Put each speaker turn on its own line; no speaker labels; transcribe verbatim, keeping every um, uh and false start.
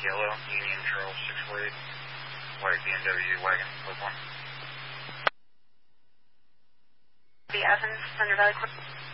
yellow, Union Trail six four eight, white B M W wagon, look one.
The Evans, Thunder Valley Court.